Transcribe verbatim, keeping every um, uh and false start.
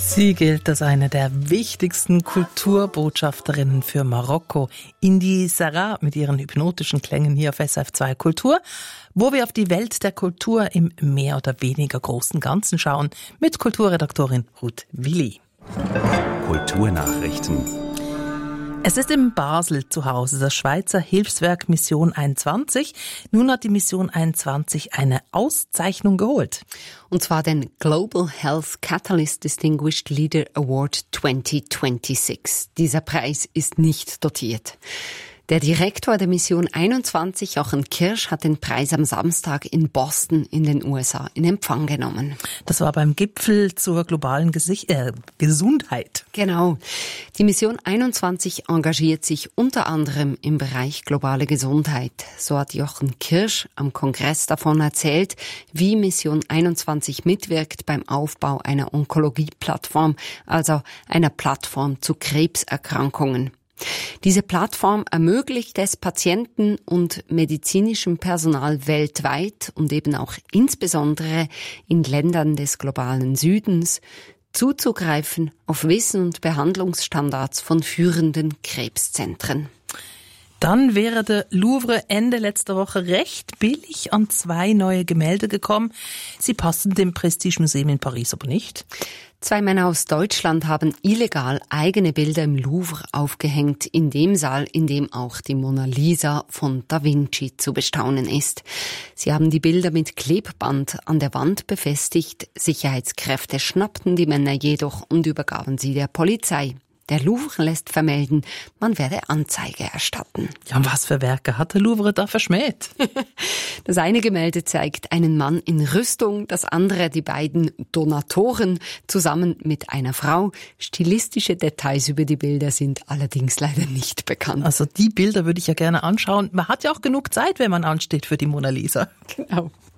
Sie gilt als eine der wichtigsten Kulturbotschafterinnen für Marokko. Indy Sarrah mit ihren hypnotischen Klängen hier auf S R F zwei Kultur, wo wir auf die Welt der Kultur im mehr oder weniger großen Ganzen schauen, mit Kulturredaktorin Ruth Willi. Kulturnachrichten. Es ist in Basel zu Hause, das Schweizer Hilfswerk Mission einundzwanzig. Nun hat die Mission einundzwanzig eine Auszeichnung geholt. Und zwar den Global Health Catalyst Distinguished Leader Award zwanzig sechsundzwanzig. Dieser Preis ist nicht dotiert. Der Direktor der Mission einundzwanzig, Jochen Kirsch, hat den Preis am Samstag in Boston in den U S A in Empfang genommen. Das war beim Gipfel zur globalen Gesicht, äh, Gesundheit. Genau. Die Mission einundzwanzig engagiert sich unter anderem im Bereich globale Gesundheit. So hat Jochen Kirsch am Kongress davon erzählt, wie Mission einundzwanzig mitwirkt beim Aufbau einer Onkologie-Plattform, also einer Plattform zu Krebserkrankungen. Diese Plattform ermöglicht es Patienten und medizinischem Personal weltweit und eben auch insbesondere in Ländern des globalen Südens zuzugreifen auf Wissen und Behandlungsstandards von führenden Krebszentren. Dann wäre der Louvre Ende letzter Woche recht billig an zwei neue Gemälde gekommen. Sie passen dem Prestigemuseum in Paris aber nicht. Zwei Männer aus Deutschland haben illegal eigene Bilder im Louvre aufgehängt, in dem Saal, in dem auch die Mona Lisa von Da Vinci zu bestaunen ist. Sie haben die Bilder mit Klebband an der Wand befestigt. Sicherheitskräfte schnappten die Männer jedoch und übergaben sie der Polizei. Der Louvre lässt vermelden, man werde Anzeige erstatten. Ja, und was für Werke hat der Louvre da verschmäht? Das eine Gemälde zeigt einen Mann in Rüstung, das andere die beiden Donatoren zusammen mit einer Frau. Stilistische Details über die Bilder sind allerdings leider nicht bekannt. Also die Bilder würde ich ja gerne anschauen. Man hat ja auch genug Zeit, wenn man ansteht für die Mona Lisa. Genau.